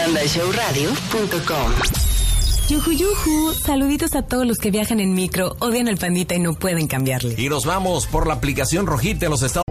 pandashowradio.com. Yuju, yuju. Saluditos a todos los que viajan en micro, odian al pandita y no pueden cambiarle. Y nos vamos por la aplicación Rojita a los Estados